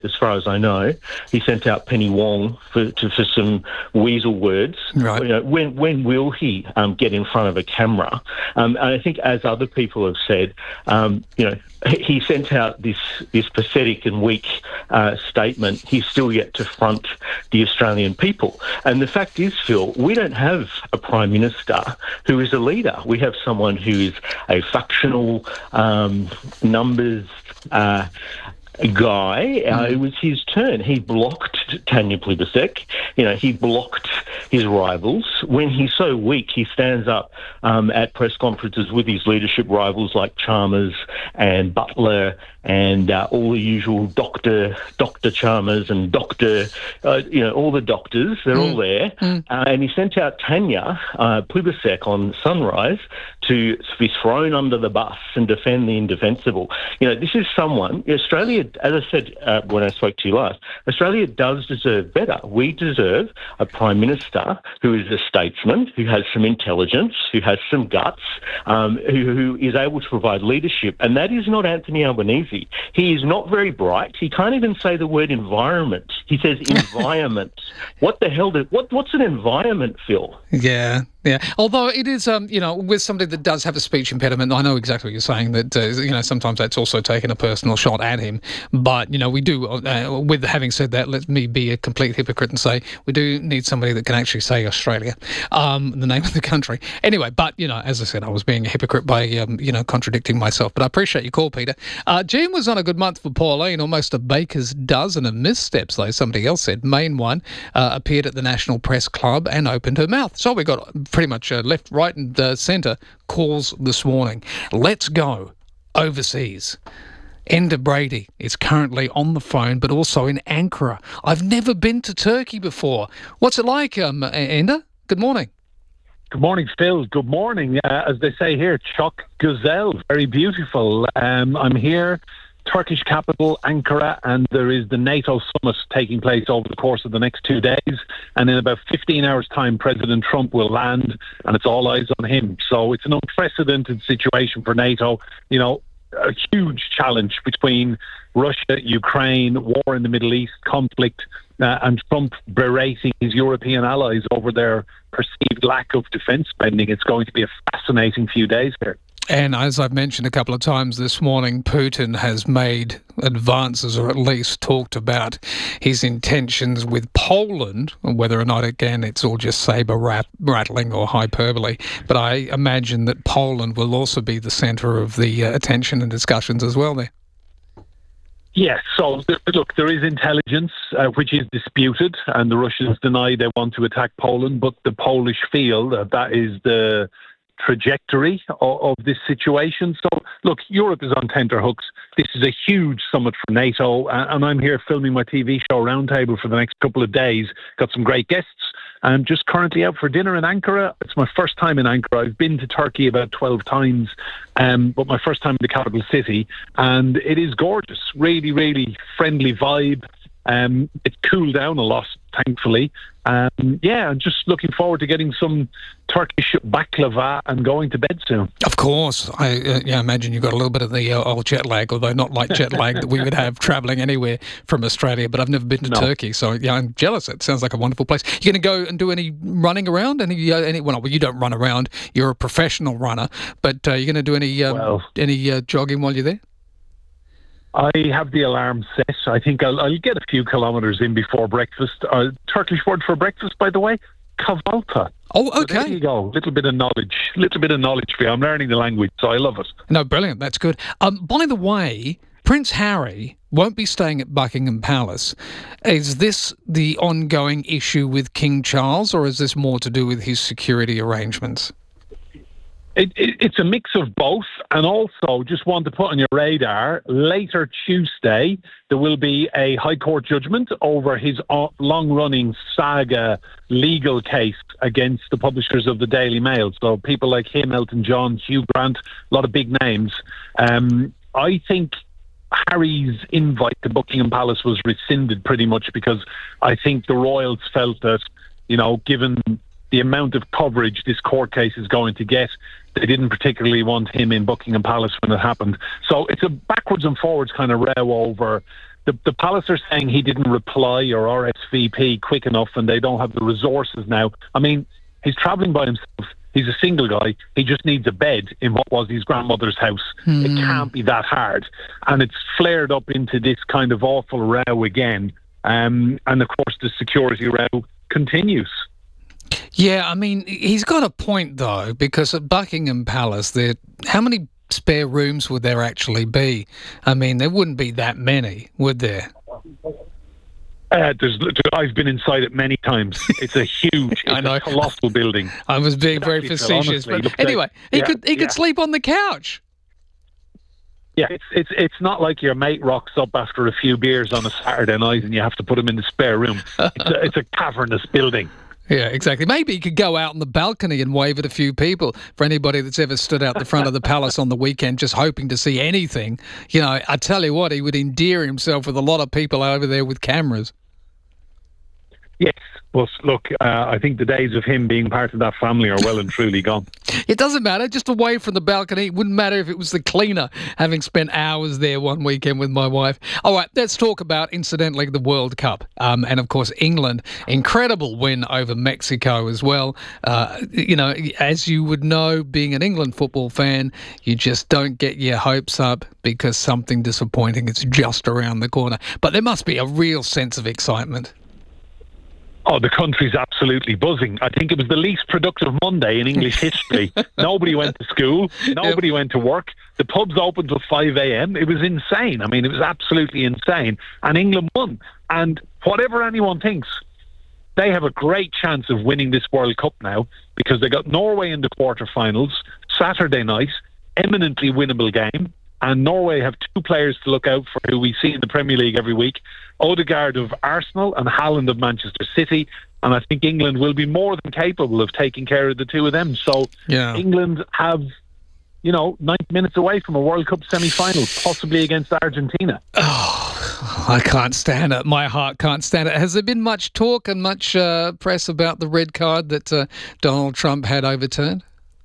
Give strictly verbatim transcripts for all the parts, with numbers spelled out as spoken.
as far as I know. He sent out Penny Wong for to, for some weasel words. Right. You know, when when will he um, get in front of a camera? Um, and I think, as other people have said, um, you know, he sent out this this pathetic and weak uh, statement. He's still yet to front the Australian people. And the fact is, Phil, we don't have a Prime Minister who is a leader. We have someone who is a factional um, numbers uh guy. Uh, it was his turn. He blocked Tanya Plibersek. You know, he blocked his rivals. When he's so weak, he stands up um, at press conferences with his leadership rivals like Chalmers and Butler and uh, all the usual Doctor Doctor Chalmers and Doctor, uh, you know, all the doctors. They're mm. all there. Mm. Uh, and he sent out Tanya uh, Plibersek on Sunrise to be thrown under the bus and defend the indefensible. You know, this is someone, Australia, as I said uh, when I spoke to you last, Australia does deserve better. We deserve a Prime Minister who is a statesman, who has some intelligence, who has some guts, um, who, who is able to provide leadership. And that is not Anthony Albanese. He is not very bright. He can't even say the word environment. He says environment. What the hell? Did, what, what's an environment, Phil? Yeah. Yeah, although it is, um, you know, with somebody that does have a speech impediment, I know exactly what you're saying, that, uh, you know, sometimes that's also taking a personal shot at him. But, you know, we do, uh, with having said that, let me be a complete hypocrite and say we do need somebody that can actually say Australia, um, the name of the country. Anyway, but, you know, as I said, I was being a hypocrite by, um, you know, contradicting myself. But I appreciate your call, Peter. Uh, June was on a good month for Pauline, almost a baker's dozen of missteps, though, somebody else said. Main one uh, appeared at the National Press Club and opened her mouth. So we got pretty much uh, left, right and uh, centre calls this morning. Let's go overseas. Enda Brady is currently on the phone, but also in Ankara. I've never been to Turkey before. What's it like, um, Enda? Good morning. Good morning, Phil. Good morning. Uh, as they say here, Çok Güzel, very beautiful. Um, I'm here, Turkish capital, Ankara, and there is the NATO summit taking place over the course of the next two days. And in about fifteen hours' time, President Trump will land, and it's all eyes on him. So it's an unprecedented situation for NATO. You know, a huge challenge between Russia, Ukraine, war in the Middle East, conflict, uh, and Trump berating his European allies over their perceived lack of defence spending. It's going to be a fascinating few days here. And as I've mentioned a couple of times this morning, Putin has made advances, or at least talked about his intentions with Poland, whether or not, again, it's all just saber rat- rattling or hyperbole. But I imagine that Poland will also be the centre of the uh, attention and discussions as well there. Yes, so look, there is intelligence uh, which is disputed, and the Russians deny they want to attack Poland, but the Polish feel that that is the trajectory of, of this situation. So, look, Europe is on tenterhooks. This is a huge summit for NATO, and I'm here filming my T V show Roundtable for the next couple of days. Got some great guests. I'm just currently out for dinner in Ankara. It's my first time in Ankara. I've been to Turkey about twelve times, um, but my first time in the capital city, and it is gorgeous. Really, really friendly vibe. Um, it's cooled down a lot, thankfully. Um, yeah, I'm just looking forward to getting some Turkish baklava and going to bed soon. Of course. I uh, yeah, imagine you've got a little bit of the uh, old jet lag, although not like jet lag that we would have travelling anywhere from Australia. But I've never been to no. Turkey, so yeah, I'm jealous. It sounds like a wonderful place. You're going to go and do any running around? Any? Uh, any well, well, you don't run around. You're a professional runner, but uh, you're going to do any um, well, any uh, jogging while you're there? I have the alarm set. I think I'll, I'll get a few kilometres in before breakfast. Uh, Turkish word for breakfast, by the way, kahvaltı. Oh, okay. So there you go. Little bit of knowledge. Little bit of knowledge for you. I'm learning the language, so I love it. No, brilliant. That's good. Um, by the way, Prince Harry won't be staying at Buckingham Palace. Is this the ongoing issue with King Charles, or is this more to do with his security arrangements? It, it, it's a mix of both, and also just want to put on your radar, later Tuesday there will be a High Court judgment over his long-running saga legal case against the publishers of the Daily Mail. So people like him, Elton John, Hugh Grant, a lot of big names. Um, I think Harry's invite to Buckingham Palace was rescinded pretty much because I think the royals felt that, you know, given the amount of coverage this court case is going to get, they didn't particularly want him in Buckingham Palace when it happened. So it's a backwards and forwards kind of row over the, the Palace are saying he didn't reply or R S V P quick enough and they don't have the resources now. I mean, he's travelling by himself. He's a single guy. He just needs a bed in what was his grandmother's house. Mm. It can't be that hard. And it's flared up into this kind of awful row again. Um, and, of course, the security row continues. Yeah, I mean, he's got a point, though, because at Buckingham Palace, there, how many spare rooms would there actually be? I mean, there wouldn't be that many, would there? Uh, there's, I've been inside it many times. It's a huge, it's I know. a colossal building. I was being very facetious, but Look, anyway, he yeah, could he yeah. could sleep on the couch. Yeah, it's it's it's not like your mate rocks up after a few beers on a Saturday night and you have to put him in the spare room. It's a, it's a cavernous building. Yeah, exactly. Maybe he could go out on the balcony and wave at a few people. For anybody that's ever stood out the front of the palace on the weekend just hoping to see anything, you know, I tell you what, he would endear himself with a lot of people over there with cameras. Yes, but look, uh, I think the days of him being part of that family are well and truly gone. It doesn't matter, just away from the balcony. It wouldn't matter if it was the cleaner, having spent hours there one weekend with my wife. All right, let's talk about, incidentally, the World Cup. Um, and, of course, England, incredible win over Mexico as well. Uh, you know, as you would know, being an England football fan, you just don't get your hopes up because something disappointing is just around the corner. But there must be a real sense of excitement. Oh, the country's absolutely buzzing. I think it was the least productive Monday in English history. Nobody went to school. Nobody yep. went to work. The pubs opened till five a.m. It was insane. I mean, it was absolutely insane. And England won. And whatever anyone thinks, they have a great chance of winning this World Cup now because they got Norway in the quarterfinals Saturday night, eminently winnable game. And Norway have two players to look out for who we see in the Premier League every week, Odegaard of Arsenal and Haaland of Manchester City. And I think England will be more than capable of taking care of the two of them. So yeah. England have, you know, ninety minutes away from a World Cup semi-final, possibly against Argentina. Oh, I can't stand it. My heart can't stand it. Has there been much talk and much uh, press about the red card that uh, Donald Trump had overturned?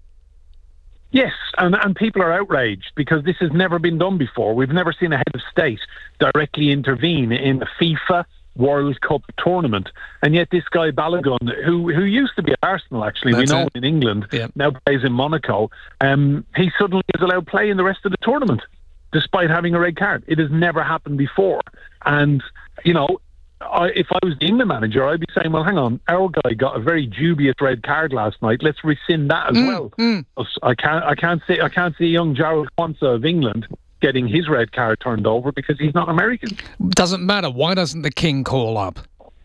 Yes, and, and people are outraged because this has never been done before. We've never seen a head of state directly intervene in a FIFA World Cup tournament. And yet this guy Balogun, who who used to be at Arsenal, actually, That's we know it. in England, yeah. now plays in Monaco, um, he suddenly is allowed play in the rest of the tournament, despite having a red card. It has never happened before. And, you know, I, if I was the England manager, I'd be saying, well, hang on, our guy got a very dubious red card last night. Let's rescind that as mm, well. Mm. I can't, I can't see, I can't see young Jarrell Quansah of England getting his red card turned over because he's not American. Doesn't matter. Why doesn't the King call up?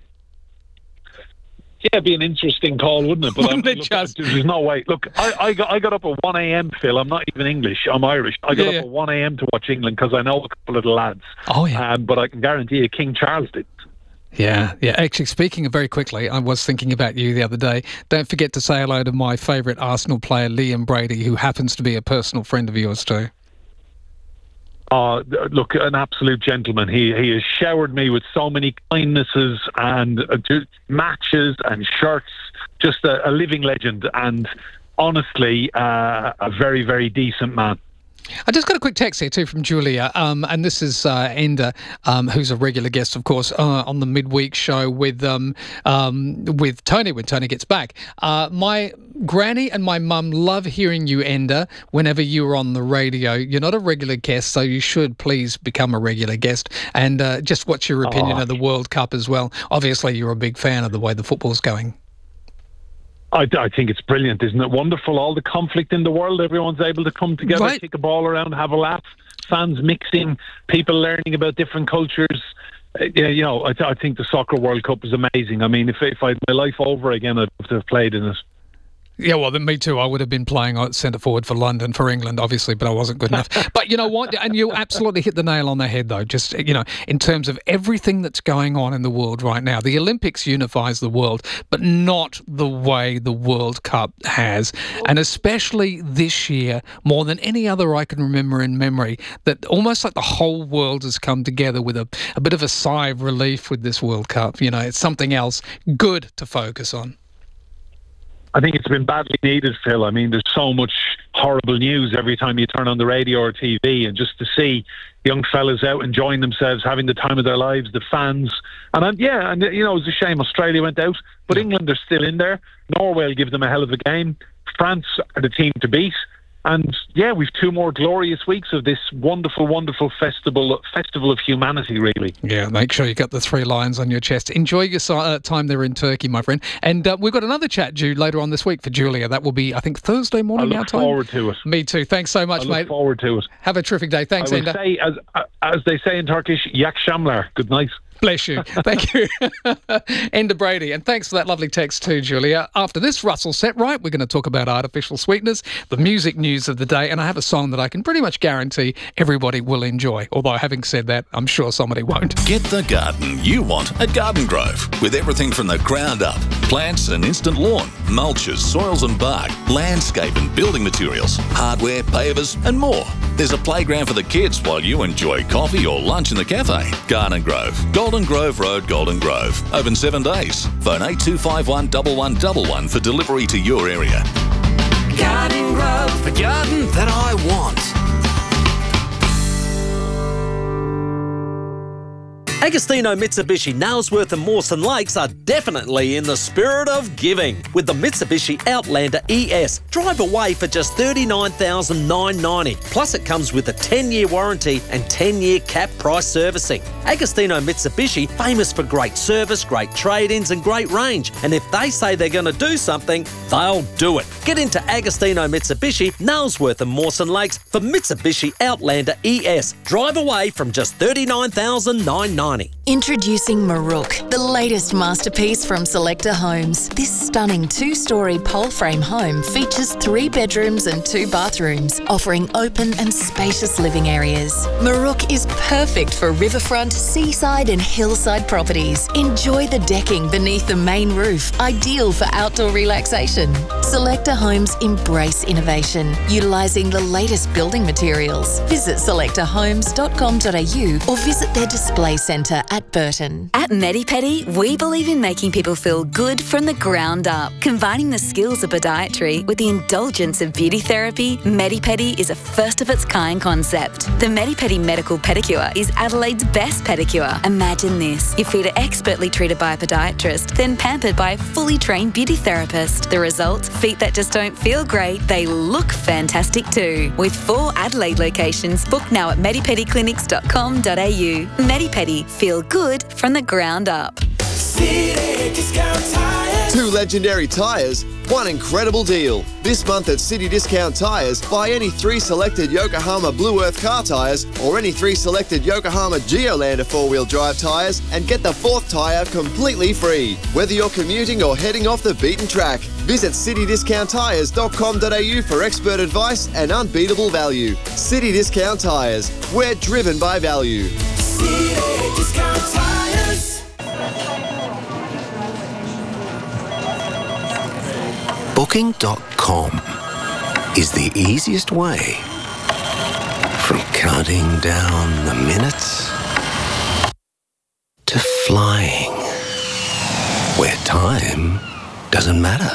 Yeah, it'd be an interesting call, wouldn't it? But wouldn't I, it look, just... there's no way. Look, I, I got I got up at one a.m, Phil. I'm not even English. I'm Irish. I got yeah, up yeah. at one a.m. to watch England because I know a couple of the lads. Oh, yeah. Um, but I can guarantee you King Charles did. Yeah, yeah. Actually, speaking of very quickly, I was thinking about you the other day. Don't forget to say hello to my favourite Arsenal player, Liam Brady, who happens to be a personal friend of yours too. Uh, look, an absolute gentleman. He he has showered me with so many kindnesses and uh, matches and shirts. Just a, a living legend and honestly, uh, a very, very decent man. I just got a quick text here too from Julia, um, and this is uh, Enda, um, who's a regular guest, of course, uh, on the midweek show with um, um, with Tony when Tony gets back. Uh, my granny and my mum love hearing you, Enda, whenever you're on the radio. You're not a regular guest, so you should please become a regular guest. And uh, just what's your opinion oh. of the World Cup as well? Obviously, you're a big fan of the way the football's going. I, I think it's brilliant, isn't it? Wonderful. All the conflict in the world, everyone's able to come together, right. kick a ball around, have a laugh. Fans mixing, people learning about different cultures. Uh, you know, I, th- I think the Soccer World Cup is amazing. I mean, if if I had my life over again, I'd love to have played in it. Yeah, well, then me too. I would have been playing centre forward for London, for England, obviously, but I wasn't good enough. But you know what? And you absolutely hit the nail on the head, though. Just, you know, in terms of everything that's going on in the world right now, the Olympics unifies the world, but not the way the World Cup has. And especially this year, more than any other I can remember in memory, that almost like the whole world has come together with a, a bit of a sigh of relief with this World Cup. You know, it's something else good to focus on. I think it's been badly needed, Phil. I mean, there's so much horrible news every time you turn on the radio or T V, and just to see young fellas out enjoying themselves, having the time of their lives, the fans. And um, yeah, and you know, it was a shame Australia went out, but England are still in there. Norway will give them a hell of a game. France are the team to beat. And yeah, we've two more glorious weeks of this wonderful, wonderful festival festival of humanity, really. Yeah, make sure you got the three lions on your chest. Enjoy your uh, time there in Turkey, my friend. And uh, we've got another chat due later on this week for Julia. That will be, I think, Thursday morning. I look our time. forward to it. Me too. Thanks so much, I mate. look forward to it. Have a terrific day. Thanks, I will Enda. say, as, as they say in Turkish, yak shamlar. Good night. Bless you. Thank you. Enda Brady. And thanks for that lovely text too, Julia. After this Russell set right, we're going to talk about artificial sweeteners, the music news of the day, and I have a song that I can pretty much guarantee everybody will enjoy. Although, having said that, I'm sure somebody won't. Get the garden you want at Garden Grove, with everything from the ground up. Plants and instant lawn, mulches, soils and bark, landscape and building materials, hardware, pavers and more. There's a playground for the kids while you enjoy coffee or lunch in the cafe. Garden Grove, Golden Grove Road, Golden Grove. Open seven days. Phone eight two five one, one one one one for delivery to your area. Garden Grove, the garden that I want. Agostino Mitsubishi Nailsworth and Mawson Lakes are definitely in the spirit of giving with the Mitsubishi Outlander E S. Drive away for just thirty-nine thousand nine hundred ninety dollars. Plus it comes with a ten-year warranty and ten-year cap price servicing. Agostino Mitsubishi, famous for great service, great trade-ins and great range. And if they say they're going to do something, they'll do it. Get into Agostino Mitsubishi, Nailsworth and Mawson Lakes for Mitsubishi Outlander E S. Drive away from just thirty-nine thousand nine hundred ninety dollars. Introducing Maruk, the latest masterpiece from Selector Homes. This stunning two-storey pole frame home features three bedrooms and two bathrooms, offering open and spacious living areas. Maruk is perfect for riverfront, seaside and hillside properties. Enjoy the decking beneath the main roof, ideal for outdoor relaxation. Selector Homes embrace innovation, utilising the latest building materials. Visit selector homes dot com dot a u or visit their display centre at Burton. At MediPedi, we believe in making people feel good from the ground up. Combining the skills of podiatry with the indulgence of beauty therapy, MediPedi is a first-of-its-kind concept. The MediPedi Medical Pedicure is Adelaide's best pedicure. Imagine this. Your feet are expertly treated by a podiatrist, then pampered by a fully trained beauty therapist. The result? Feet that just don't feel great, they look fantastic too. With four Adelaide locations, book now at medipedi clinics dot com dot a u. MediPedi. Feel good from the ground up. City Discount Tires. Two legendary tyres, one incredible deal. This month at City Discount Tyres, buy any three selected Yokohama Blue Earth car tyres or any three selected Yokohama Geolander four-wheel drive tyres and get the fourth tyre completely free. Whether you're commuting or heading off the beaten track, visit city discount tyres dot com dot a u for expert advice and unbeatable value. City Discount Tyres, we're driven by value. City Discount Tires. Booking dot com is the easiest way from counting down the minutes to flying where time doesn't matter.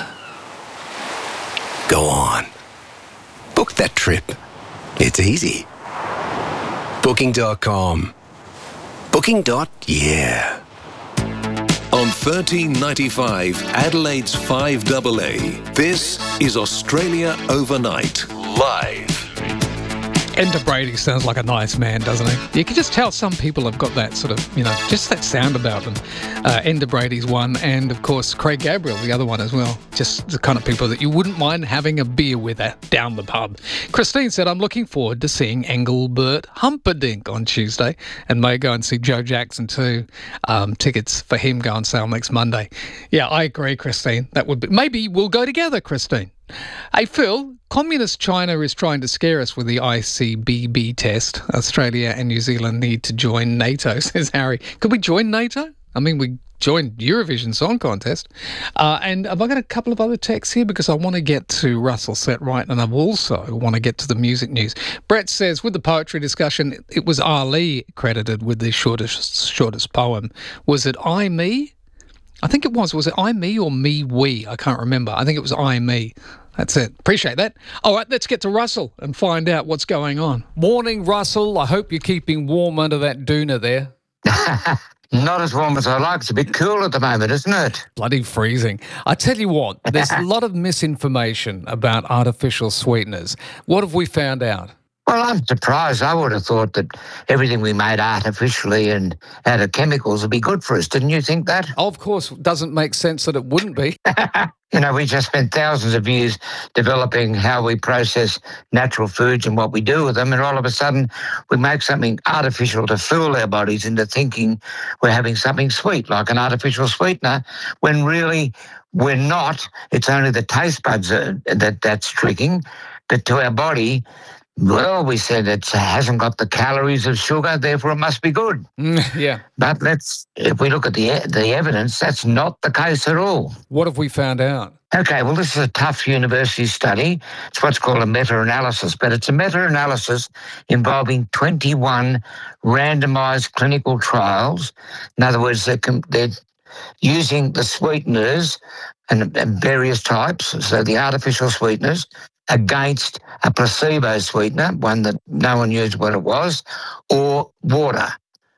Go on. Book that trip. It's easy. Booking dot com. Booking. Yeah. On thirteen ninety-five, Adelaide's five A A, this is Australia Overnight, live. Enda Brady sounds like a nice man, doesn't he? You can just tell some people have got that sort of, you know, just that sound about them. Uh, Enda Brady's one, and of course Craig Gabriel, the other one as well. Just the kind of people that you wouldn't mind having a beer with at, down the pub. Christine said, I'm looking forward to seeing Engelbert Humperdinck on Tuesday, and may go and see Joe Jackson too. Um, tickets for him go on sale next Monday. Yeah, I agree, Christine. That would be, maybe we'll go together, Christine. Hey, Phil, Communist China is trying to scare us with the I C B B test. Australia and New Zealand need to join NATO, says Harry. Could we join NATO? I mean, we joined Eurovision Song Contest. Uh, and have I got a couple of other texts here? Because I want to get to Russell Set Right, and I also want to get to the music news. Brett says, with the poetry discussion, it was Ali credited with the shortest, shortest poem. Was it I, Me? I think it was. Was it I, me or me, we? I can't remember. I think it was I, me. That's it. Appreciate that. All right, let's get to Russell and find out what's going on. Morning, Russell. I hope you're keeping warm under that doona there. Not as warm as I like. It's a bit cool at the moment, isn't it? Bloody freezing. I tell you what, there's a lot of misinformation about artificial sweeteners. What have we found out? Well, I'm surprised. I would have thought that everything we made artificially and out of chemicals would be good for us. Didn't you think that? Oh, of course. It doesn't make sense that it wouldn't be. You know, we just spent thousands of years developing how we process natural foods and what we do with them, and all of a sudden we make something artificial to fool our bodies into thinking we're having something sweet, like an artificial sweetener, when really we're not. It's only the taste buds that that's tricking, but to our body, well, we said it hasn't got the calories of sugar, therefore it must be good. Mm, yeah. But let's, if we look at the the evidence, that's not the case at all. What have we found out? Okay, well, this is a tough university study. It's what's called a meta-analysis, but it's a meta-analysis involving twenty-one randomised clinical trials. In other words, they're, they're using the sweeteners and, and various types, so the artificial sweeteners, against a placebo sweetener, one that no one knew what it was, or water.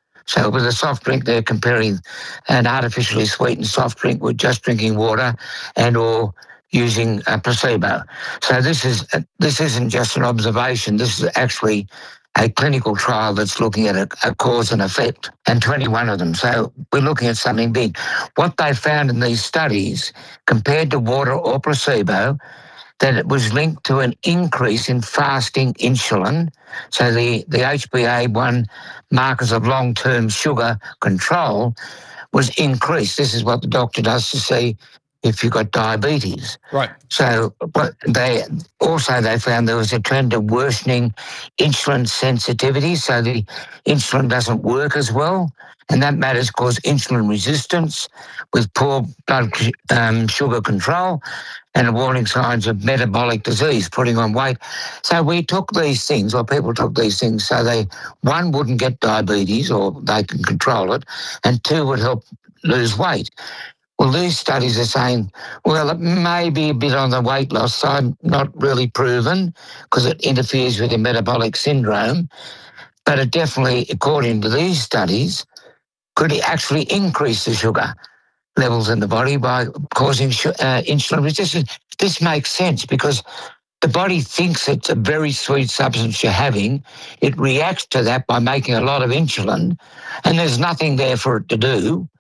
So with a soft drink, they're comparing an artificially sweetened soft drink with just drinking water and or using a placebo. So this is this isn't just an observation. This is actually a clinical trial that's looking at a, a cause and effect, and twenty-one of them. So we're looking at something big. What they found in these studies, compared to water or placebo, that it was linked to an increase in fasting insulin. So the, the H b A one markers of long-term sugar control was increased. This is what the doctor does to see if you've got diabetes. Right. So but they also they found there was a trend of worsening insulin sensitivity, so the insulin doesn't work as well, and that matters because insulin resistance with poor blood um, sugar control and warning signs of metabolic disease, putting on weight. So we took these things, or people took these things, so they, one, wouldn't get diabetes, or they can control it, and two, would help lose weight. Well, these studies are saying, well, it may be a bit on the weight loss side, not really proven, because it interferes with your metabolic syndrome, but it definitely, according to these studies, could actually increase the sugar levels in the body by causing uh, insulin resistance. This makes sense because the body thinks it's a very sweet substance you're having. It reacts to that by making a lot of insulin, and there's nothing there for it to do.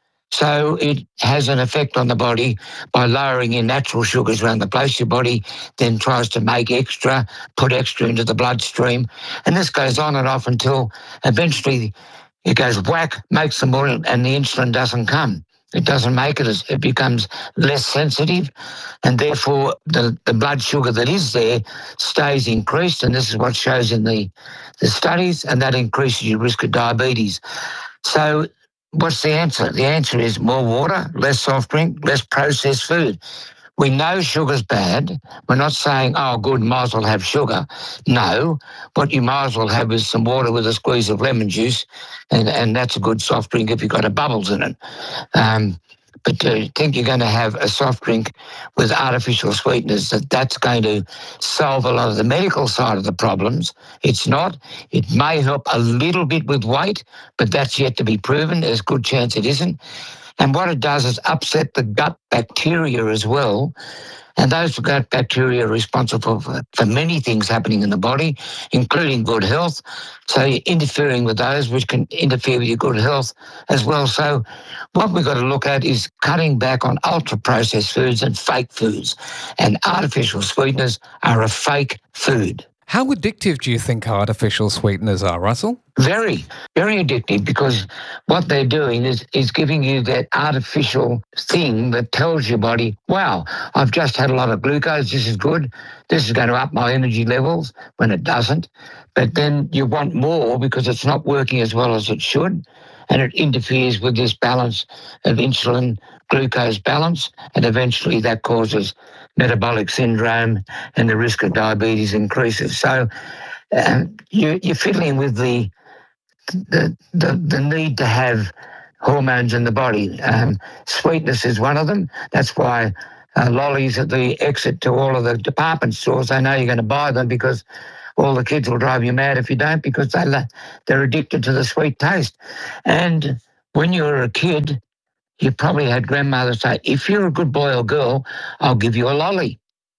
So it has an effect on the body by lowering your natural sugars around the place. Your body then tries to make extra, put extra into the bloodstream, and this goes on and off until eventually it goes whack, makes some more, and the insulin doesn't come. It doesn't make it, as it becomes less sensitive, and therefore the, the blood sugar that is there stays increased, and this is what shows in the, the studies, and that increases your risk of diabetes. So what's the answer? The answer is more water, less soft drink, less processed food. We know sugar's bad. We're not saying, oh, good, might as well have sugar. No, what you might as well have is some water with a squeeze of lemon juice, and, and that's a good soft drink if you've got a bubbles in it. Um, but to think you're going to have a soft drink with artificial sweeteners, that that's going to solve a lot of the medical side of the problems, it's not. It may help a little bit with weight, but that's yet to be proven. There's a good chance it isn't. And what it does is upset the gut bacteria as well. And those gut bacteria are responsible for, for many things happening in the body, including good health. So you're interfering with those, which can interfere with your good health as well. So what we've got to look at is cutting back on ultra-processed foods and fake foods. And artificial sweeteners are a fake food. How addictive do you think artificial sweeteners are, Russell? Very, very addictive, because what they're doing is, is giving you that artificial thing that tells your body, wow, I've just had a lot of glucose, this is good, this is going to up my energy levels, when it doesn't. But then you want more because it's not working as well as it should, and it interferes with this balance of insulin glucose balance, and eventually that causes metabolic syndrome and the risk of diabetes increases. So um, you, you're fiddling with the, the, the, the need to have hormones in the body. Um, sweetness is one of them. That's why uh, lollies at the exit to all of the department stores, they know you're going to buy them because all the kids will drive you mad if you don't, because they, they're addicted to the sweet taste. And when you were a kid, you probably had grandmother say, if you're a good boy or girl, I'll give you a lolly.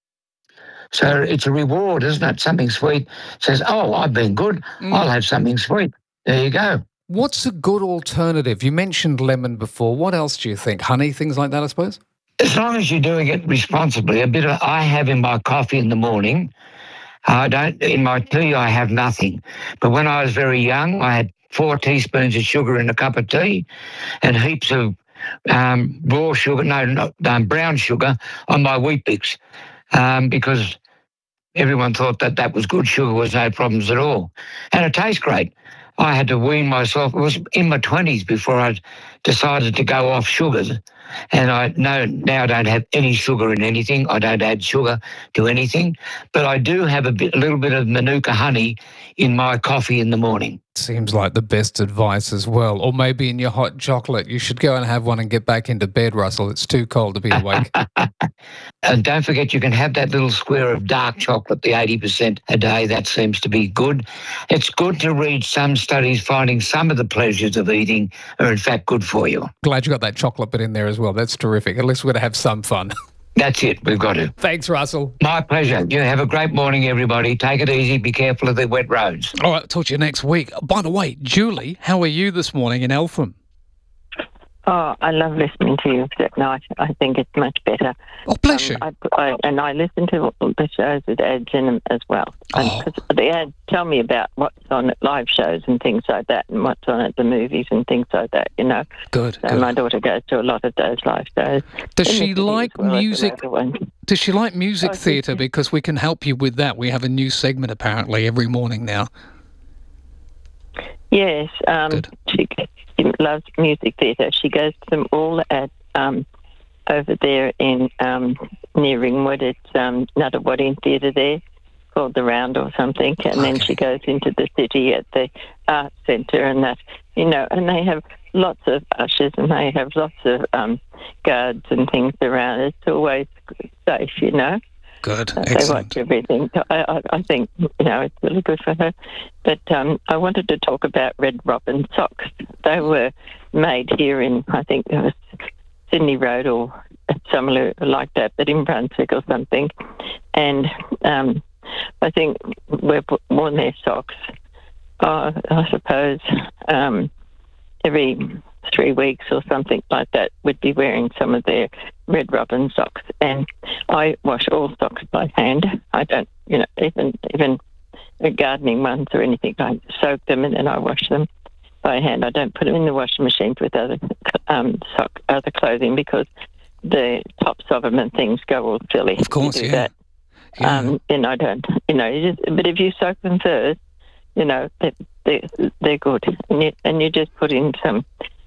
So it's a reward, isn't it? Something sweet says, oh, I've been good, mm. I'll have something sweet. There you go. What's a good alternative? You mentioned lemon before. What else do you think? Honey, things like that, I suppose? As long as you're doing it responsibly. A bit of, I have in my coffee in the morning. I don't, in my tea, I have nothing. But when I was very young, I had four teaspoons of sugar in a cup of tea and heaps of um, raw sugar, no, not, um, brown sugar on my Weet-Bix um, because everyone thought that that was good. Sugar was no problems at all. And it tastes great. I had to wean myself. It was in my twenties before I decided to go off sugars. And I know now I don't have any sugar in anything. I don't add sugar to anything. But I do have a, bit, a little bit of Manuka honey in my coffee in the morning. Seems like the best advice as well. Or maybe in your hot chocolate. You should go and have one and get back into bed, Russell. It's too cold to be awake. And don't forget, you can have that little square of dark chocolate, the eighty percent a day. That seems to be good. It's good to read some studies finding some of the pleasures of eating are in fact good for you. Glad you got that chocolate bit in there as well. That's terrific. At least we're going to have some fun. That's it. We've got to. Thanks, Russell. My pleasure. You have a great morning, everybody. Take it easy. Be careful of the wet roads. All right. Talk to you next week. By the way, Julie, how are you this morning in Eltham? Oh, I love listening to you at night. I think it's much better. Oh, bless um, you. I, I, and I listen to the shows with ads in them as well. Oh. And the ads tell me about what's on at live shows and things like that, and what's on at the movies and things like that, you know. Good, So good. my daughter goes to a lot of those live shows. Does in she the city like as well as the music? local ones. Does she like music Oh, theatre? she- Because we can help you with that. We have a new segment apparently every morning now. Yes, um, Good. she, she loves music theatre. She goes to them all at um, over there in um, near Ringwood. It's um, Nuttawading Theatre there, called the Round or something. And then Okay. she goes into the city at the Arts Centre and that, you know. And they have lots of ushers and they have lots of um, guards and things around. It's always safe, you know. Good, They excellent. watch everything. I, I, I think, you know, it's really good for her. But um, I wanted to talk about Red Robin socks. They were made here in, I think it was Sydney Road or somewhere like that, but in Brunswick or something. And um, I think we've worn their socks, uh, I suppose, um, every three weeks or something like that, would be wearing some of their Red Robin socks. And I wash all socks by hand. I don't, you know, even even gardening ones or anything. I soak them and then I wash them by hand. I don't put them in the washing machine with other um, sock, other clothing because the tops of them and things go all silly. Of course, to do yeah. that. Yeah. Um, and I don't, you know, you just, but if you soak them first, you know, they, they, they're good. And you, and you just put in some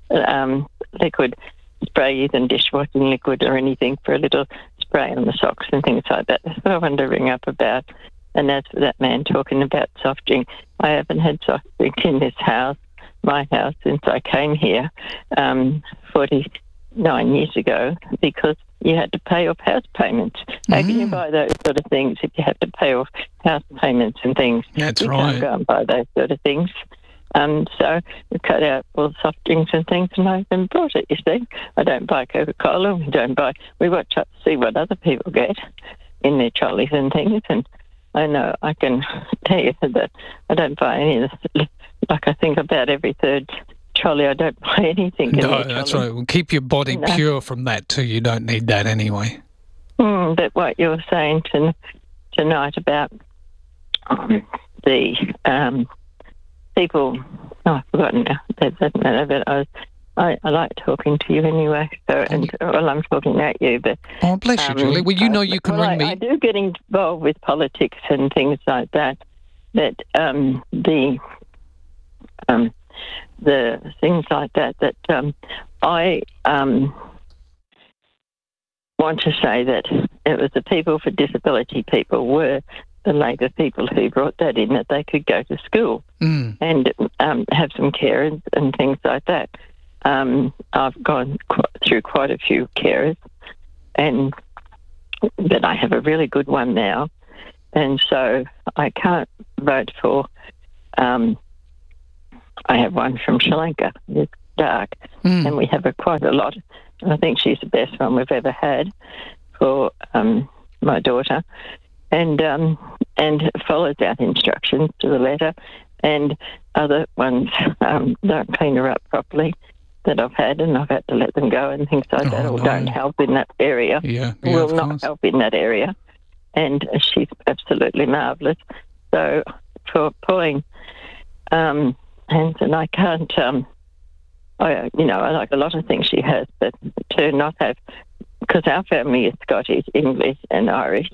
um, liquid spray, either dishwashing liquid or anything, for a little spray on the socks and things like that. That's what I wanted to ring up about. And as for that man talking about soft drink, I haven't had soft drink in this house, my house, since I came here um, forty-nine years ago, because you had to pay off house payments. How can you buy those sort of things if you have to pay off house payments and things? That's you right. can't go and buy those sort of things. Um, so we cut out all the soft drinks and things, and I haven't brought it, you see. I don't buy Coca-Cola. We don't buy... We watch up to see what other people get in their trolleys and things, and I know I can tell you that I don't buy any of this. Like, I think about every third trolley, I don't buy anything in No, their that's trolley. right. Well, keep your body No. pure from that too. You don't need that anyway. Mm, but what you were saying to, tonight about um, the um, people, oh, I've forgotten now. That doesn't matter, but I, was, I, I like talking to you anyway. So, and well, I'm talking at you, but Oh, bless you, um, Julie. Well, you know you can well, ring I, me. I do get involved with politics and things like that. That um, the um, the things like that. That um, I um, want to say that it was the people for disability people were the Labor people who brought that in, that they could go to school Mm. and um, have some carers and things like that. um, I've gone qu- through quite a few carers, and but I have a really good one now, and so I can't vote for. Um, I have one from Sri Lanka. It's dark, mm. and we have a, quite a lot. I think she's the best one we've ever had for um, my daughter, and um, and follows our instructions to the letter. And other ones um, don't clean her up properly that I've had, and I've had to let them go and things like oh, that, or no. don't help in that area. Yeah, yeah will not course. help in that area. And she's absolutely marvellous. So for pulling um, Hanson, I can't, um, I, you know, I like a lot of things she has, but to not have, because our family is Scottish, English and Irish,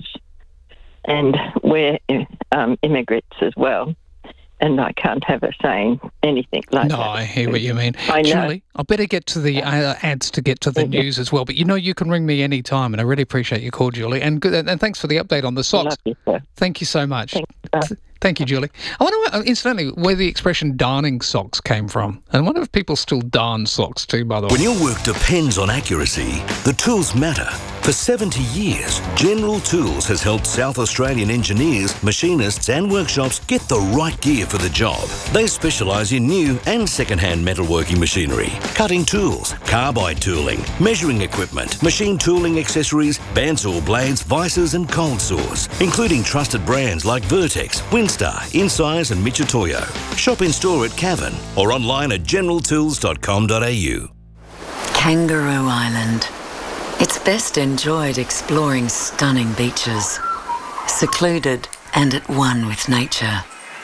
and we're um, immigrants as well. And I can't have her saying anything like no, that. No, I hear what you mean. I know. Julie, I better get to the uh, ads to get to the yeah. news as well. But you know you can ring me any time, and I really appreciate your call, Julie. And good, and thanks for the update on the socks. Love you, sir. Thank you so much. Thank you, Thank you, Julie. I wonder, incidentally, where the expression darning socks came from. And I wonder if people still darn socks too, by the way. When your work depends on accuracy, the tools matter. For seventy years, General Tools has helped South Australian engineers, machinists and workshops get the right gear for the job. They specialise in new and second-hand metalworking machinery, cutting tools, carbide tooling, measuring equipment, machine tooling accessories, bandsaw blades, vices and cold saws, including trusted brands like Vertex, Winstar, Insize and Michitoyo. Shop in store at Cavern or online at general tools dot com dot a u. Kangaroo Island. It's best enjoyed exploring stunning beaches, secluded and at one with nature,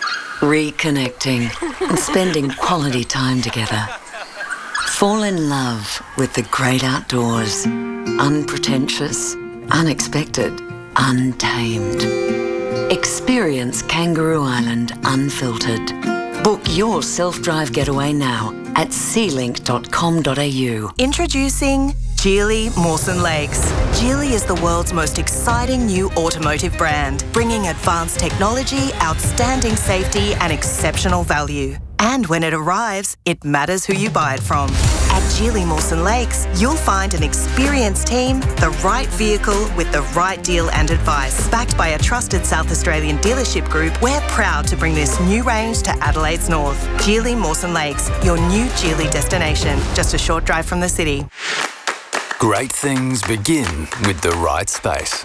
reconnecting and spending quality time together. Fall in love with the great outdoors, unpretentious, unexpected, untamed. Experience Kangaroo Island unfiltered. Book your self-drive getaway now at sea link dot com dot a u. Introducing Geely Mawson Lakes. Geely is the world's most exciting new automotive brand, bringing advanced technology, outstanding safety and exceptional value. And when it arrives, it matters who you buy it from. At Geely Mawson Lakes, you'll find an experienced team, the right vehicle with the right deal and advice. Backed by a trusted South Australian dealership group, we're proud to bring this new range to Adelaide's north. Geely Mawson Lakes, your new Geely destination, just a short drive from the city. Great things begin with the right space.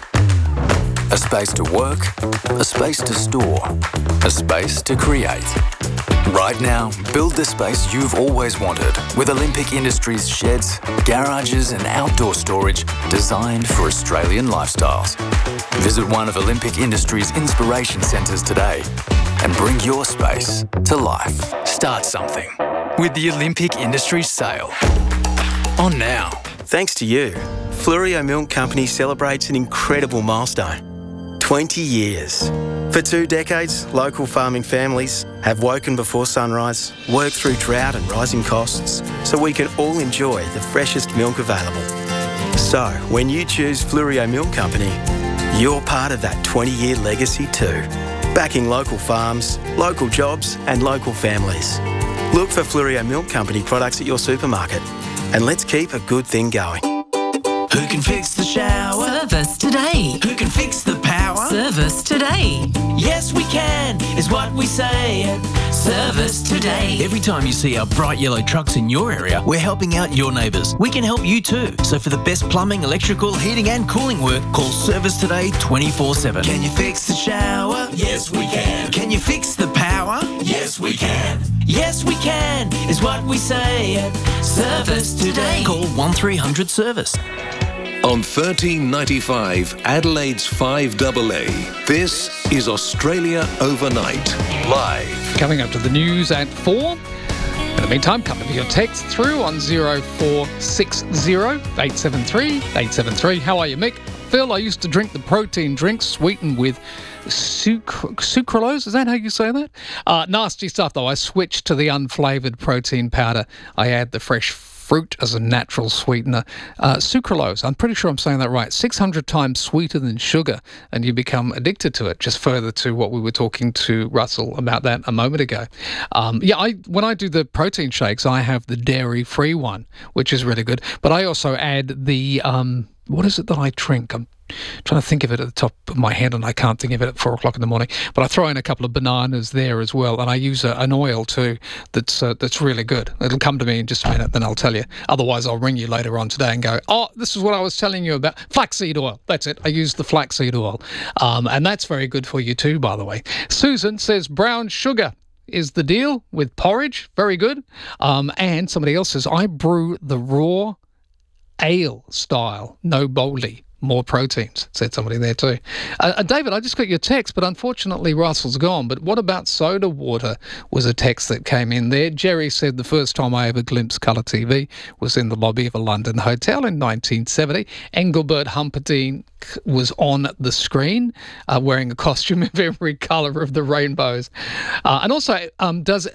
A space to work, a space to store, a space to create. Right now, build the space you've always wanted with Olympic Industries sheds, garages and outdoor storage designed for Australian lifestyles. Visit one of Olympic Industries' inspiration centres today and bring your space to life. Start something with the Olympic Industries sale. On now. Thanks to you, Fluorio Milk Company celebrates an incredible milestone. twenty years. For two decades, local farming families have woken before sunrise, worked through drought and rising costs, so we can all enjoy the freshest milk available. So, when you choose Fluorio Milk Company, you're part of that twenty-year legacy too. Backing local farms, local jobs and local families. Look for Fluorio Milk Company products at your supermarket. And let's keep a good thing going. Who can fix the shower? Service today. Who can fix the power? Service today. Yes, we can, is what we say at Service Today. Every time you see our bright yellow trucks in your area, we're helping out your neighbours. We can help you too. So for the best plumbing, electrical, heating and cooling work, call Service Today twenty-four seven. Can you fix the shower? Yes, we can. Can you fix the power? Yes, we can. Yes, we can, is what we say at Service Today. Call one three hundred service. On thirteen ninety-five, Adelaide's five A A, this is Australia Overnight, live. Coming up to the news at four. In the meantime, come with your text through on zero four six zero eight seven three eight seven three. How are you, Mick? Phil, I used to drink the protein drinks sweetened with sucr- sucralose. Is that how you say that? Uh, nasty stuff, though. I switched to the unflavoured protein powder. I add the fresh fruit as a natural sweetener. Uh, sucralose, I'm pretty sure I'm saying that right, six hundred times sweeter than sugar, and you become addicted to it. Just further to what we were talking to Russell about that a moment ago. Um, yeah, I when I do the protein shakes, I have the dairy-free one, which is really good. But I also add the, um, what is it that I drink? I'm trying to think of it at the top of my head, and I can't think of it at four o'clock in the morning. But I throw in a couple of bananas there as well, and I use a, an oil too that's uh, that's really good. It'll come to me in just a minute, then I'll tell you. Otherwise, I'll ring you later on today and go, oh, this is what I was telling you about. Flaxseed oil. That's it. I use the flaxseed oil. Um, and that's very good for you too, by the way. Susan says brown sugar is the deal with porridge. Very good. Um, and somebody else says, I brew the raw ale style, no boldly. More proteins, said somebody there too. Uh, uh, David, I just got your text, but unfortunately Russell's gone. But what about soda water was a text that came in there. Jerry said the first time I ever glimpsed colour T V was in the lobby of a London hotel in nineteen seventy. Engelbert Humperdinck was on the screen uh, wearing a costume of every colour of the rainbows. Uh, and also, um, does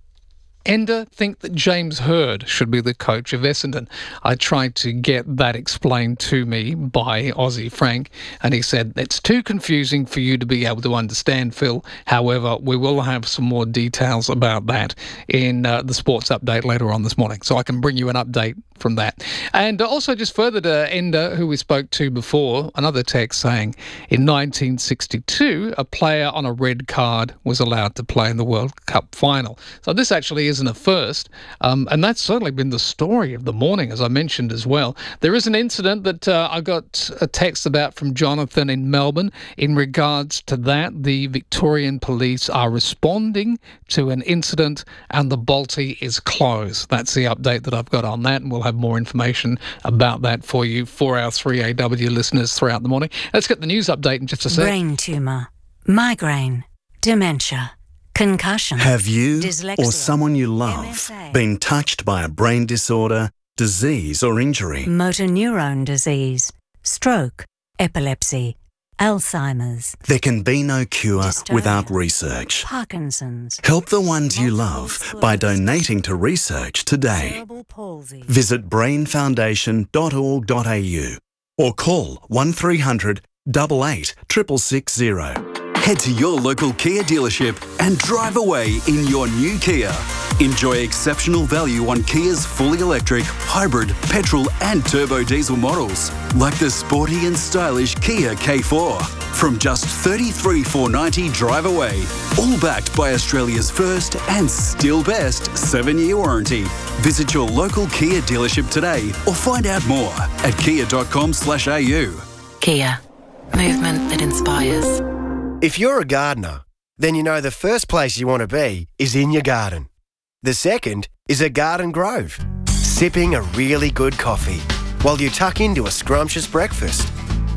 Ender think that James Hird should be the coach of Essendon? I tried to get that explained to me by Aussie Frank, and he said, it's too confusing for you to be able to understand, Phil. However, we will have some more details about that in uh, the sports update later on this morning, so I can bring you an update from that. And also just further to Ender, who we spoke to before, another text saying in nineteen sixty-two, a player on a red card was allowed to play in the World Cup final. So this actually isn't a first, um, and that's certainly been the story of the morning, as I mentioned as well. There is an incident that uh, I got a text about from Jonathan in Melbourne. In regards to that, the Victorian police are responding to an incident and the Balti is closed. That's the update that I've got on that, and we'll have more information about that for you, for our three A W listeners throughout the morning. Let's get the news update in just a sec. Brain tumour, migraine, dementia, concussion. Have you dyslexia, or someone you love M S A, been touched by a brain disorder, disease or injury? motor neurone disease, stroke, epilepsy, Alzheimer's, There can be no cure Dystonia, without research. Parkinson's, Help the ones you love by donating to research today. cerebral palsy. Visit brain foundation dot org dot a u or call one three hundred, eight eight, six six six zero. Head to your local Kia dealership and drive away in your new Kia. Enjoy exceptional value on Kia's fully electric, hybrid, petrol and turbo diesel models, like the sporty and stylish Kia K four. From just thirty-three thousand four hundred ninety dollars drive away, all backed by Australia's first and still best seven-year warranty. Visit your local Kia dealership today or find out more at kia dot com slash a u. Kia. Movement that inspires. If you're a gardener, then you know the first place you want to be is in your garden. The second is a garden grove, sipping a really good coffee while you tuck into a scrumptious breakfast.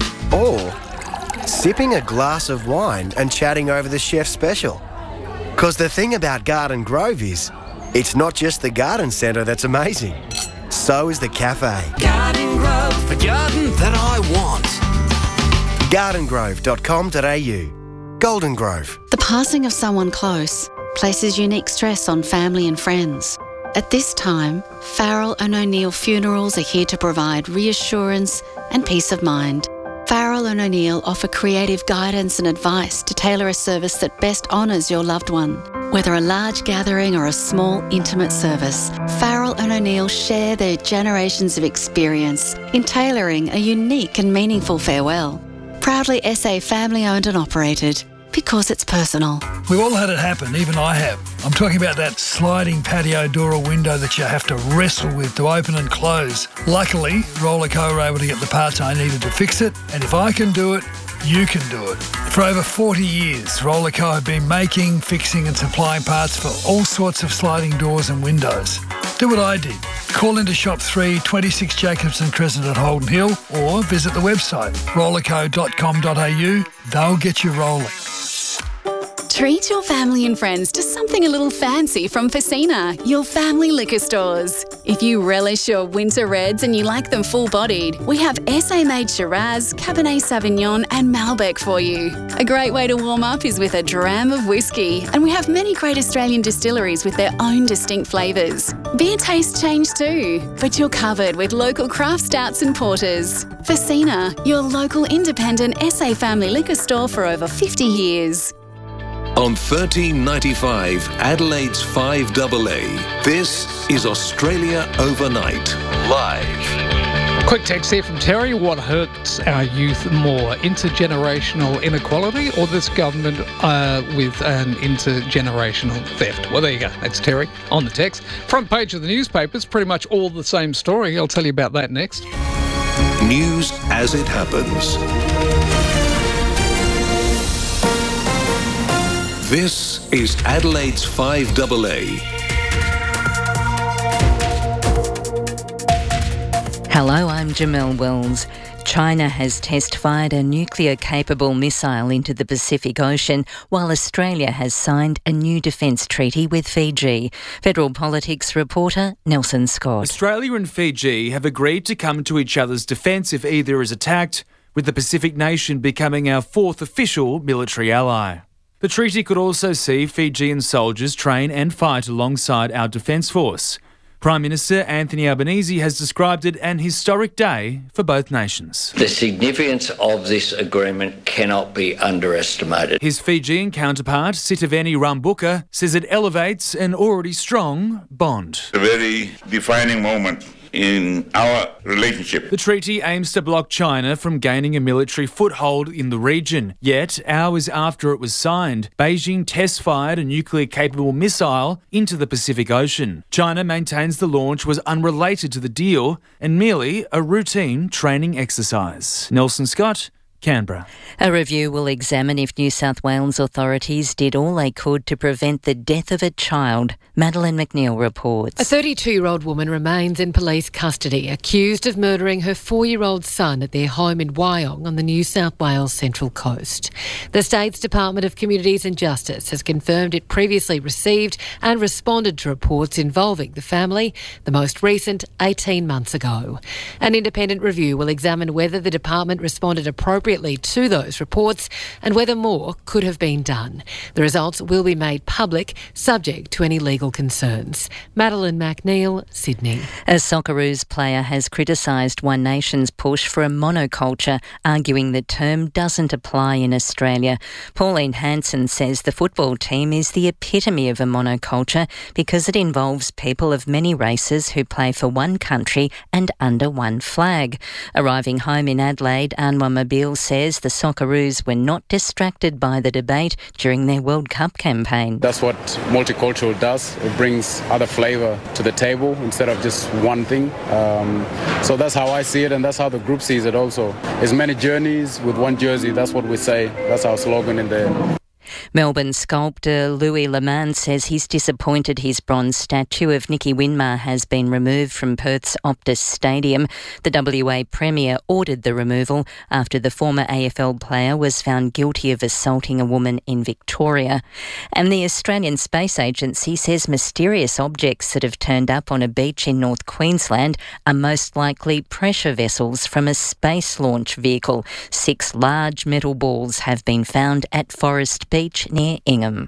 Or sipping a glass of wine and chatting over the chef's special. Because the thing about Garden Grove is, it's not just the garden centre that's amazing. So is the cafe. Garden Grove, the garden that I want. garden grove dot com dot a u. Golden Grove. The passing of someone close places unique stress on family and friends. At this time, Farrell and O'Neill Funerals are here to provide reassurance and peace of mind. Farrell and O'Neill offer creative guidance and advice to tailor a service that best honours your loved one. Whether a large gathering or a small, intimate service, Farrell and O'Neill share their generations of experience in tailoring a unique and meaningful farewell. Proudly S A family-owned and operated, because it's personal. We've all had it happen, even I have. I'm talking about that sliding patio door or window that you have to wrestle with to open and close. Luckily, Rollerco were able to get the parts I needed to fix it, and if I can do it, you can do it. For over forty years, Rollerco have been making, fixing and supplying parts for all sorts of sliding doors and windows. Do what I did. Call into shop three, twenty-six Jacobson Crescent at Holden Hill, or visit the website rollerco dot com dot a u. They'll get you rolling. Treat your family and friends to something a little fancy from Facina, your family liquor stores. If you relish your winter reds and you like them full-bodied, we have S A-made Shiraz, Cabernet Sauvignon and Malbec for you. A great way to warm up is with a dram of whiskey, and we have many great Australian distilleries with their own distinct flavours. Beer tastes change too, but you're covered with local craft stouts and porters. Facina, your local independent S A family liquor store for over fifty years. On thirteen ninety-five, Adelaide's five A A, this is Australia Overnight, live. Quick text here from Terry. What hurts our youth more, intergenerational inequality or this government uh, with an intergenerational theft? Well, there you go. That's Terry on the text. Front page of the newspapers, pretty much all the same story. I'll tell you about that next. News as it happens. This is Adelaide's five A A. Hello, I'm Jamelle Wells. China has test-fired a nuclear-capable missile into the Pacific Ocean, while Australia has signed a new defence treaty with Fiji. Federal Politics reporter Nelson Scott. Australia and Fiji have agreed to come to each other's defence if either is attacked, with the Pacific nation becoming our fourth official military ally. The treaty could also see Fijian soldiers train and fight alongside our Defence Force. Prime Minister Anthony Albanese has described it an historic day for both nations. The significance of this agreement cannot be underestimated. His Fijian counterpart, Sitiveni Rambuka, says it elevates an already strong bond. A very defining moment in our relationship. The treaty aims to block China from gaining a military foothold in the region. Yet, hours after it was signed, Beijing test-fired a nuclear-capable missile into the Pacific Ocean. China maintains the launch was unrelated to the deal and merely a routine training exercise. Nelson Scott, Canberra. A review will examine if New South Wales authorities did all they could to prevent the death of a child. Madeleine McNeil reports. A thirty-two-year-old woman remains in police custody, accused of murdering her four-year-old son at their home in Wyong on the New South Wales Central Coast. The state's Department of Communities and Justice has confirmed it previously received and responded to reports involving the family, the most recent eighteen months ago. An independent review will examine whether the department responded appropriately to those reports and whether more could have been done. The results will be made public, subject to any legal concerns. Madeleine McNeil, Sydney. A Socceroos player has criticised One Nation's push for a monoculture, arguing the term doesn't apply in Australia. Pauline Hanson says the football team is the epitome of a monoculture because it involves people of many races who play for one country and under one flag. Arriving home in Adelaide, Anwar Mobile says the Socceroos were not distracted by the debate during their World Cup campaign. That's what multicultural does. It brings other flavour to the table instead of just one thing. Um, so that's how I see it, and that's how the group sees it also. There's many journeys with one jersey. That's what we say. That's our slogan in there. Melbourne sculptor Louis Lemans says he's disappointed his bronze statue of Nicky Winmar has been removed from Perth's Optus Stadium. The W A Premier ordered the removal after the former A F L player was found guilty of assaulting a woman in Victoria. And the Australian Space Agency says mysterious objects that have turned up on a beach in North Queensland are most likely pressure vessels from a space launch vehicle. Six large metal balls have been found at Forest Beach near Ingham.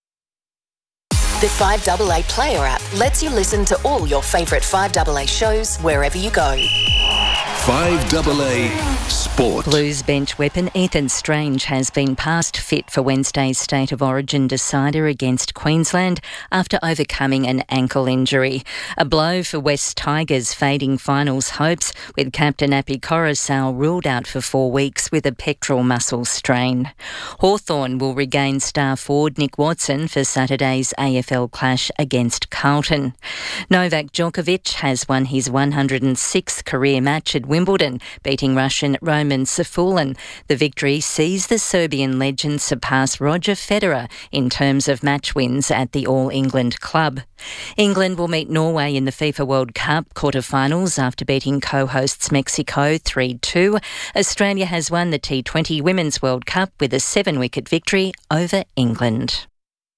The five A A Player app lets you listen to all your favourite five A A shows wherever you go. five A A Sport. Blues bench weapon Ethan Strange has been passed fit for Wednesday's State of Origin decider against Queensland after overcoming an ankle injury. A blow for West Tigers' fading finals hopes, with captain Api Coruscant ruled out for four weeks with a pectoral muscle strain. Hawthorn will regain star forward Nick Watson for Saturday's A F L clash against Carlton. Novak Djokovic has won his one hundred sixth career match at Wimbledon, beating Russian Roman Roman Safullin. The victory sees the Serbian legend surpass Roger Federer in terms of match wins at the All England club. England will meet Norway in the FIFA World Cup quarter-finals after beating co-hosts Mexico three two. Australia has won the T twenty Women's World Cup with a seven-wicket victory over England.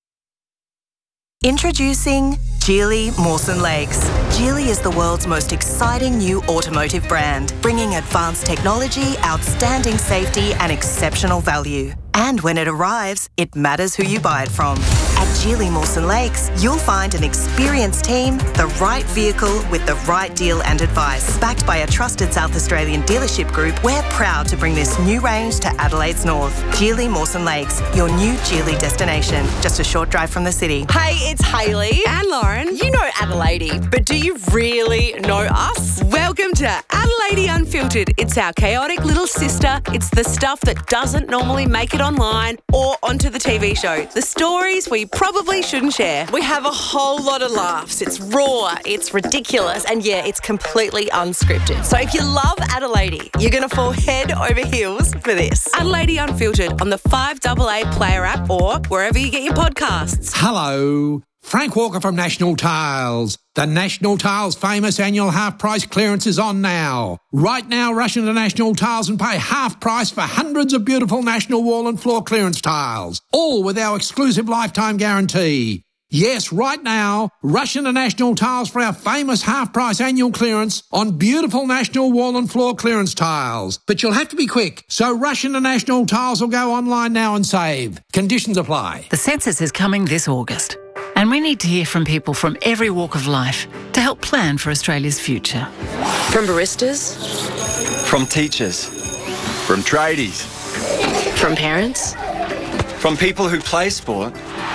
Introducing Geely Mawson Lakes. Geely is the world's most exciting new automotive brand, bringing advanced technology, outstanding safety and exceptional value. And when it arrives, it matters who you buy it from. At Geely Mawson Lakes, you'll find an experienced team, the right vehicle with the right deal and advice. Backed by a trusted South Australian dealership group, we're proud to bring this new range to Adelaide's north. Geely Mawson Lakes, your new Geely destination, just a short drive from the city. Hey, it's Hayley and Lauren. You know Adelaide, but do you really know us? Welcome to Adelaide Unfiltered. It's our chaotic little sister. It's the stuff that doesn't normally make it online or onto the T V show. The stories we probably shouldn't share. We have a whole lot of laughs. It's raw, it's ridiculous, and yeah, it's completely unscripted. So if you love Adelaide, you're going to fall head over heels for this. Adelaide Unfiltered on the five A A Player app or wherever you get your podcasts. Hello, Frank Walker from National Tiles. The National Tiles famous annual half price clearance is on now. Right now, rush into National Tiles and pay half price for hundreds of beautiful National wall and floor clearance tiles, all with our exclusive lifetime guarantee. Yes, right now, rush into National Tiles for our famous half price annual clearance on beautiful National wall and floor clearance tiles. But you'll have to be quick, so rush into National Tiles or go online now and save. Conditions apply. The census is coming this August, and we need to hear from people from every walk of life to help plan for Australia's future. From baristas, from teachers, from tradies, from parents, from people who play sport,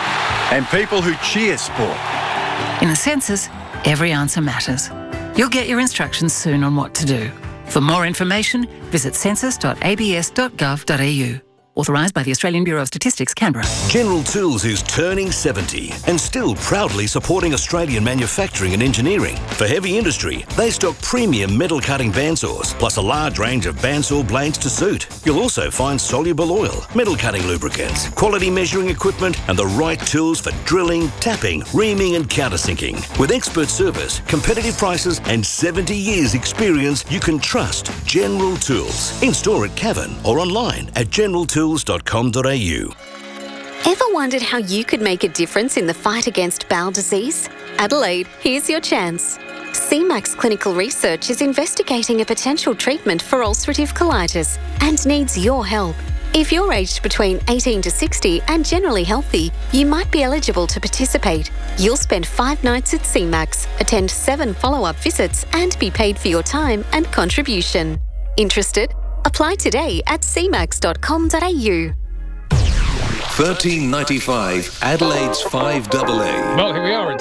and people who cheer sport. In the census, every answer matters. You'll get your instructions soon on what to do. For more information, visit census dot a b s dot gov dot a u. Authorised by the Australian Bureau of Statistics, Canberra. General Tools is turning seventy and still proudly supporting Australian manufacturing and engineering. For heavy industry, they stock premium metal cutting bandsaws, plus a large range of bandsaw blades to suit. You'll also find soluble oil, metal cutting lubricants, quality measuring equipment, and the right tools for drilling, tapping, reaming, and countersinking. With expert service, competitive prices, and seventy years experience, you can trust General Tools. In store at Cavan or online at general tools dot com dot a u. Ever wondered how you could make a difference in the fight against bowel disease? Adelaide, here's your chance. C MAX Clinical Research is investigating a potential treatment for ulcerative colitis and needs your help. If you're aged between eighteen to sixty and generally healthy, you might be eligible to participate. You'll spend five nights at C MAX, attend seven follow-up visits, and be paid for your time and contribution. Interested? Apply today at c max dot com dot a u. thirteen ninety-five, Adelaide's five A A. Well, here we are. It's